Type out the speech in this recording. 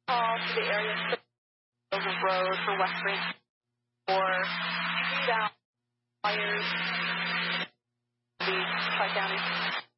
call to the area of the road for Western or down wires, the Tri-County.